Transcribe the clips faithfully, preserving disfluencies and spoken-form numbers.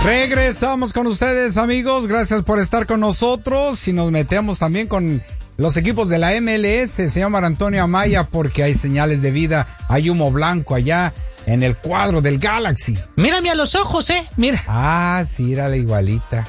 Regresamos con ustedes, amigos. Gracias por estar con nosotros. Y nos metemos también con los equipos de la M L S, señor Mar Antonio Amaya, porque hay señales de vida. Hay humo blanco allá en el cuadro del Galaxy. Mírame a los ojos, eh. Mira. Ah, sí, era la igualita.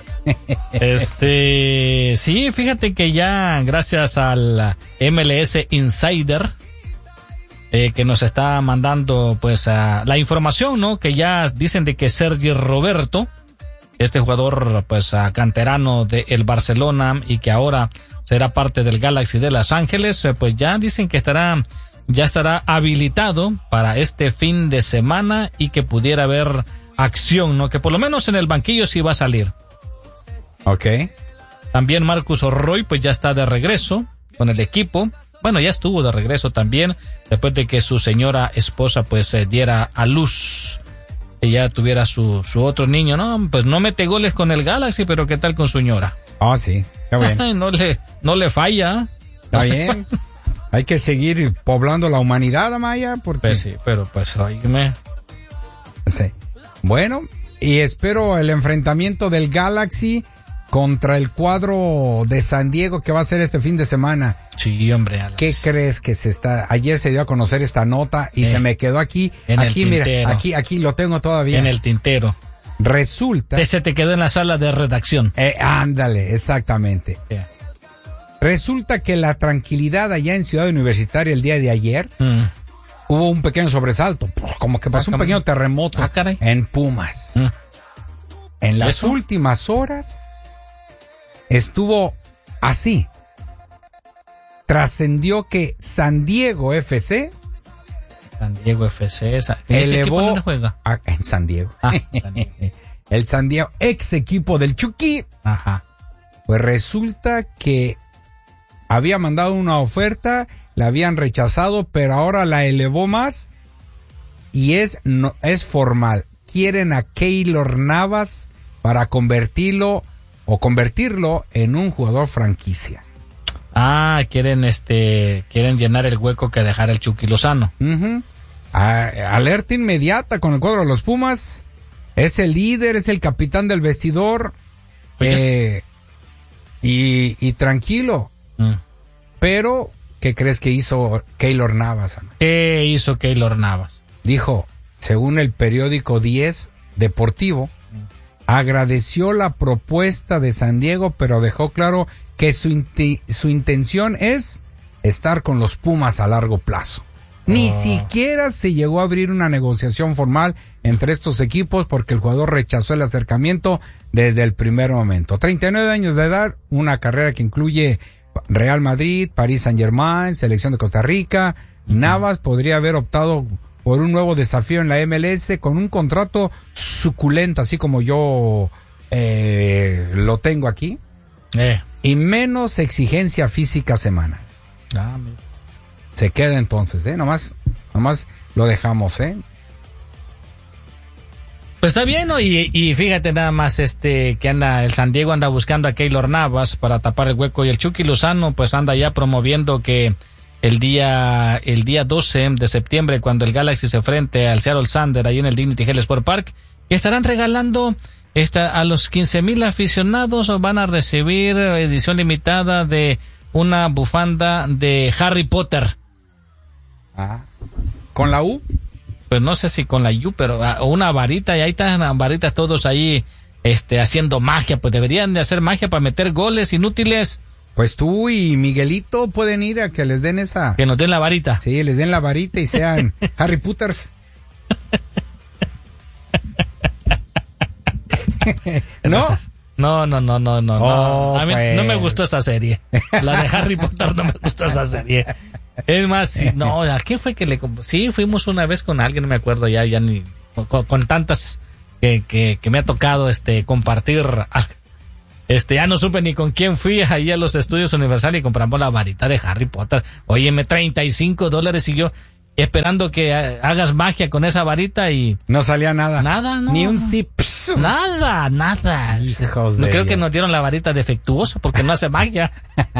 Este, sí, fíjate que ya gracias al M L S Insider, eh, que nos está mandando pues uh, la información, ¿no? Que ya dicen de que Sergi Roberto, este jugador pues uh, canterano del Barcelona y que ahora será parte del Galaxy de Los Ángeles, eh, pues ya dicen que estará, ya estará habilitado para este fin de semana y que pudiera haber acción, ¿no? Que por lo menos en el banquillo sí va a salir. Ok. También Marcus Roy pues ya está de regreso con el equipo. Bueno, ya estuvo de regreso también después de que su señora esposa pues eh, diera a luz, que ya tuviera su, su otro niño, ¿no? Pues no mete goles con el Galaxy, pero ¿qué tal con su señora? Ah, oh, sí, está bien. no le, no le falla. Está bien. Hay que seguir poblando la humanidad, Amaya, porque... Pues sí, pero pues oígame. Sí. Bueno, y espero el enfrentamiento del Galaxy contra el cuadro de San Diego que va a ser este fin de semana. Sí, hombre. Las... ¿Qué crees que se está? Ayer se dio a conocer esta nota y eh, se me quedó aquí. En aquí, el mira, tintero. aquí, aquí lo tengo todavía. En el tintero. Resulta. Que se te quedó en la sala de redacción. Eh, ándale, exactamente. Yeah. Resulta que la tranquilidad allá en Ciudad Universitaria el día de ayer mm. hubo un pequeño sobresalto, como que pasó ah, un pequeño terremoto ah, en Pumas. Mm. En las ¿Eso? últimas horas estuvo así. Trascendió que San Diego F C San Diego F C esa, elevó dónde juega? A, en San Diego. Ah, San Diego. El San Diego, ex equipo del Chucky. Ajá. Pues resulta que había mandado una oferta, la habían rechazado, pero ahora la elevó más y es no es formal. Quieren a Keylor Navas para convertirlo o convertirlo en un jugador franquicia. Ah, quieren este, quieren llenar el hueco que dejara el Chucky Lozano. Uh-huh. A, alerta inmediata con el cuadro de los Pumas. Es el líder, es el capitán del vestidor. Eh, y, y tranquilo. Mm. Pero, ¿qué crees que hizo Keylor Navas? ¿Qué hizo Keylor Navas? Dijo, según el periódico diez Deportivo, mm. agradeció la propuesta de San Diego, pero dejó claro que su, inti- su intención es estar con los Pumas a largo plazo. Oh. Ni siquiera se llegó a abrir una negociación formal entre estos equipos porque el jugador rechazó el acercamiento desde el primer momento. treinta y nueve años de edad, una carrera que incluye Real Madrid, París Saint-Germain, Selección de Costa Rica. Uh-huh. Navas podría haber optado por un nuevo desafío en la M L S con un contrato suculento, así como yo eh, lo tengo aquí. Eh. Y menos exigencia física semanal. Ah, mira. Se queda entonces, ¿eh? Nomás, nomás lo dejamos, ¿eh? Pues está bien, ¿no? Y, y fíjate nada más este que anda, el San Diego anda buscando a Keylor Navas para tapar el hueco y el Chucky Lozano pues anda ya promoviendo que el día, el día doce de septiembre cuando el Galaxy se enfrente al Seattle Sander ahí en el Dignity Health Sport Park, que estarán regalando esta, a los quince mil aficionados o van a recibir edición limitada de una bufanda de Harry Potter. Ah, ¿con la U? Pues no sé si con la U, pero uh, una varita, y ahí están las varitas todos ahí este, haciendo magia, pues deberían de hacer magia para meter goles inútiles. Pues tú y Miguelito pueden ir a que les den esa... Que nos den la varita. Sí, les den la varita y sean Harry Potters. ¿No? No, no, no, no, no. Oh, no. A mí pues. no me gustó esa serie. La de Harry Potter no me gustó esa serie. Es más, sí, no, ¿a qué fue que le... Sí, fuimos una vez con alguien, no me acuerdo ya, ya ni... Con, con tantas que, que, que me ha tocado este compartir... Este, ya no supe ni con quién fui ahí a los estudios Universal y compramos la varita de Harry Potter. Óyeme, treinta y cinco dólares y yo esperando que hagas magia con esa varita y... No salía nada. Nada, no. Ni un zip. Nada, nada. Hijos no de creo Dios. que nos dieron la varita defectuosa porque no hace magia.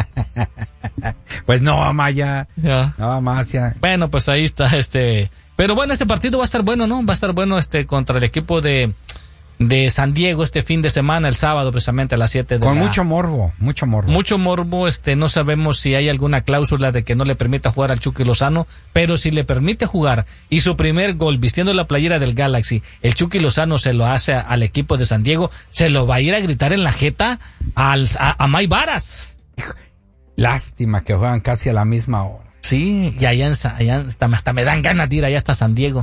Pues no, Amaya. Ya. No, Amacia. Bueno, pues ahí está este... Pero bueno, este partido va a estar bueno, ¿no? Va a estar bueno este contra el equipo de... de San Diego este fin de semana, el sábado precisamente a las siete de la... Con mucho morbo, mucho morbo. Mucho morbo, este, no sabemos si hay alguna cláusula de que no le permita jugar al Chucky Lozano, pero si le permite jugar y su primer gol vistiendo la playera del Galaxy, el Chucky Lozano se lo hace a, al equipo de San Diego, se lo va a ir a gritar en la jeta al, a, a May Varas. Lástima que juegan casi a la misma hora. Sí, y allá, en, allá hasta, hasta me dan ganas de ir allá hasta San Diego.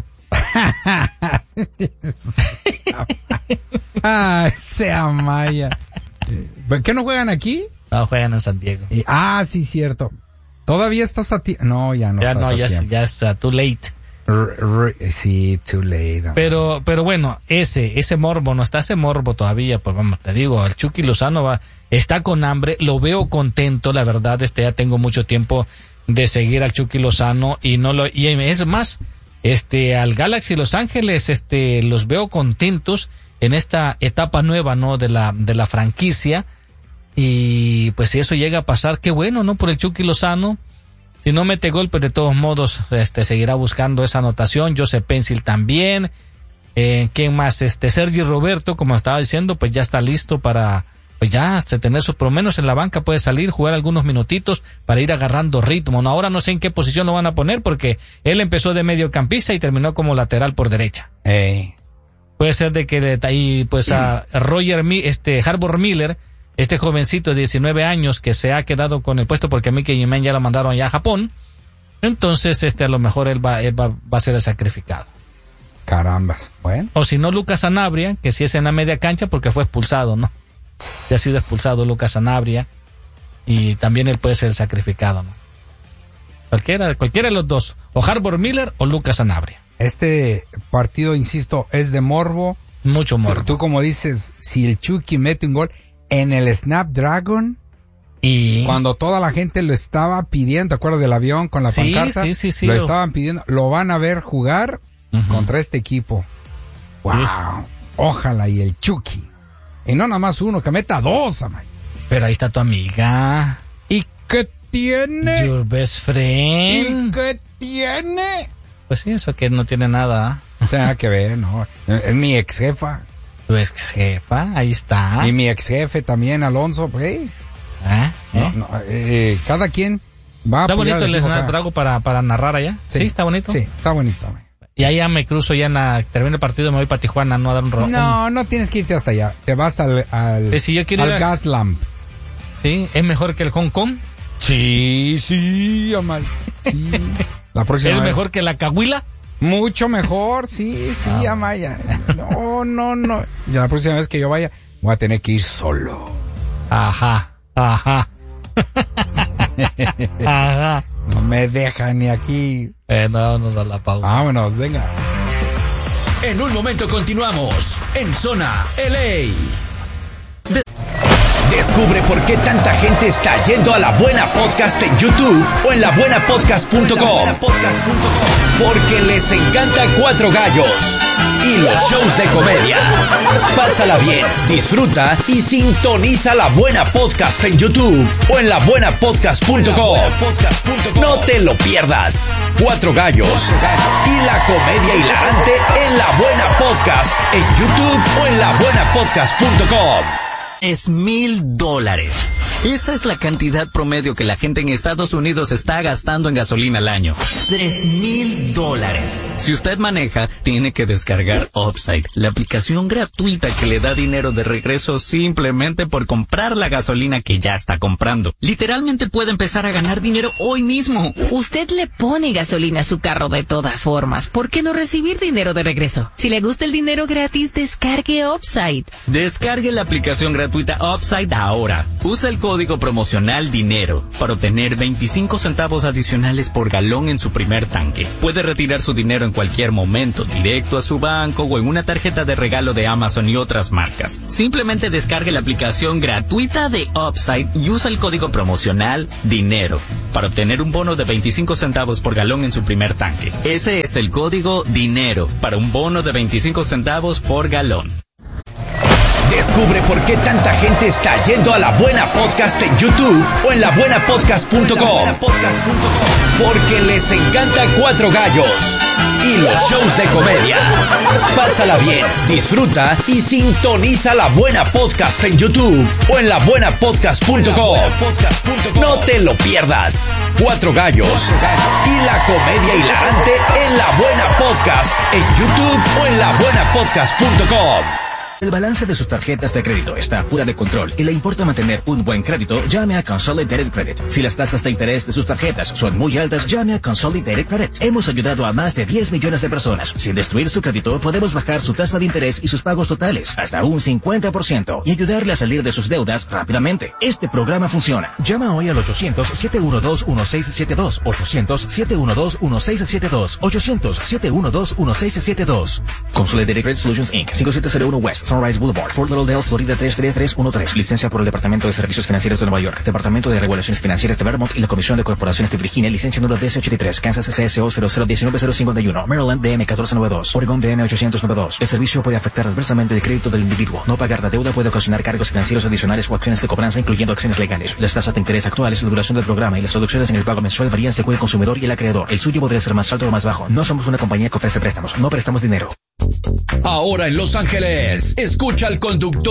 Ah, sea Maya. ¿Qué no juegan aquí? No, juegan en San Diego. Y, ah, sí, cierto. Todavía estás a tiempo. No, ya no ya estás no, a ya tiempo. Es, ya es uh, too late. R r sí, too late. Pero, pero bueno, ese, ese morbo, no está ese morbo todavía, pues vamos, te digo, el Chucky Lozano va, está con hambre, lo veo contento, la verdad, este ya tengo mucho tiempo de seguir al Chucky Lozano y no lo, y es más, este, al Galaxy Los Ángeles, este, los veo contentos en esta etapa nueva, ¿no? De la, de la franquicia. Y pues si eso llega a pasar, qué bueno, ¿no? Por el Chucky Lozano. Si no mete golpes, de todos modos, este, seguirá buscando esa anotación. Joseph Pencil también. Eh, ¿quién más? Este, Sergi Roberto, como estaba diciendo, pues ya está listo para, pues ya, hasta tener sus, por lo menos en la banca puede salir, jugar algunos minutitos para ir agarrando ritmo. No, ahora no sé en qué posición lo van a poner porque él empezó de mediocampista y terminó como lateral por derecha. Hey. Puede ser de que de ahí, pues a Roger, este, Harbour Miller, este jovencito de diecinueve años que se ha quedado con el puesto porque a Mickey Jiménez ya lo mandaron ya a Japón. Entonces, este, a lo mejor él va, él va, va a ser el sacrificado. Carambas, bueno. O si no, Lucas Sanabria, que sí es en la media cancha porque fue expulsado, ¿no? Ya ha sido expulsado Lucas Sanabria y también él puede ser el sacrificado, ¿no? Cualquiera, cualquiera de los dos, o Harbour Miller o Lucas Sanabria. Este partido, insisto, es de morbo. Mucho morbo. Tú como dices, si el Chucky mete un gol en el Snapdragon y cuando toda la gente lo estaba pidiendo, ¿te acuerdas del avión con la sí, pancarta? Sí, sí, sí. Lo estaban pidiendo, lo van a ver jugar uh-huh. contra este equipo. Wow. Sí. Ojalá y el Chucky. Y no nada más uno, que meta dos, amay. Pero ahí está tu amiga. ¿Y qué tiene? Your best friend. ¿Y qué tiene? Pues sí, eso que no tiene nada. No tiene nada que ver, no. Es mi ex jefa. Tu ex jefa, ahí está. Y mi ex jefe también, Alonso, pues. Hey. ¿Eh? ¿Eh? No, no, eh, cada quien va a ¿Está bonito el Snapdragon para, para narrar allá? Sí. ¿Sí? ¿Está bonito? Sí, está bonito. Man. Y ahí ya me cruzo, ya en la, termino el partido, me voy para Tijuana, no a dar un robo. No, no tienes que irte hasta allá. Te vas al, al, eh, si yo quiero al a... Gaslamp. Sí, ¿es mejor que el Hong Kong? Sí, sí, Amal. Sí. La próxima ¿Es vez. mejor que la Cahuila? Mucho mejor, sí, sí, ah. Amaya. No, no, no. Ya la próxima vez que yo vaya, voy a tener que ir solo. Ajá, ajá. Ajá. No me dejan ni aquí. Eh, no, vámonos a la pausa. Vámonos, venga. En un momento continuamos en Zona L A. De- Descubre por qué tanta gente está yendo a La Buena Podcast en YouTube o en la buena podcast punto com. Porque les encanta Cuatro Gallos y los shows de comedia. Pásala bien, disfruta y sintoniza La Buena Podcast en YouTube o en la buena podcast punto com. No te lo pierdas. Cuatro Gallos y la comedia hilarante en La Buena Podcast en YouTube o en la buena podcast punto com. Es mil dólares. Esa es la cantidad promedio que la gente en Estados Unidos está gastando en gasolina al año. Tres mil dólares. Si usted maneja, tiene que descargar Upside, la aplicación gratuita que le da dinero de regreso simplemente por comprar la gasolina que ya está comprando. Literalmente puede empezar a ganar dinero hoy mismo. Usted le pone gasolina a su carro de todas formas. ¿Por qué no recibir dinero de regreso? Si le gusta el dinero gratis, descargue Upside. Descargue la aplicación gratuita Upside ahora. Usa el código promocional DINERO para obtener veinticinco centavos adicionales por galón en su primer tanque. Puede retirar su dinero en cualquier momento, directo a su banco o en una tarjeta de regalo de Amazon y otras marcas. Simplemente descargue la aplicación gratuita de Upside y usa el código promocional DINERO para obtener un bono de veinticinco centavos por galón en su primer tanque. Ese es el código DINERO para un bono de veinticinco centavos por galón. Descubre por qué tanta gente está yendo a La Buena Podcast en YouTube o en la buena podcast punto com. Porque les encanta Cuatro Gallos y los shows de comedia. Pásala bien, disfruta y sintoniza La Buena Podcast en YouTube o en la buena podcast punto com. No te lo pierdas. Cuatro Gallos y la comedia hilarante en La Buena Podcast en YouTube o en la buena podcast punto com. El balance de sus tarjetas de crédito está fuera de control y le importa mantener un buen crédito. Llame a Consolidated Credit. Si las tasas de interés de sus tarjetas son muy altas, llame a Consolidated Credit. Hemos ayudado a más de diez millones de personas. Sin destruir su crédito, podemos bajar su tasa de interés y sus pagos totales hasta un cincuenta por ciento y ayudarle a salir de sus deudas rápidamente. Este programa funciona. Llama hoy al ochocientos, siete uno dos, uno seis siete dos, ochocientos, siete uno dos, uno seis siete dos, ochocientos, siete uno dos, uno seis siete dos. Consolidated Credit Solutions incorporated. cinco siete cero uno West Sunrise Boulevard, Fort Lauderdale, Florida tres tres tres uno tres. Licencia por el Departamento de Servicios Financieros de Nueva York, Departamento de Regulaciones Financieras de Vermont y la Comisión de Corporaciones de Virginia. Licencia número D S ochenta y tres. Kansas C S O cero cero uno nueve cero cinco uno. Maryland D M catorce noventa y dos. Oregon D M ochocientos noventa y dos. El servicio puede afectar adversamente el crédito del individuo. No pagar la deuda puede ocasionar cargos financieros adicionales o acciones de cobranza, incluyendo acciones legales. Las tasas de interés actuales, la duración del programa y las reducciones en el pago mensual varían según el consumidor y el acreedor. El suyo podría ser más alto o más bajo. No somos una compañía que ofrece préstamos. No prestamos dinero. Ahora en Los Ángeles, escucha al conductor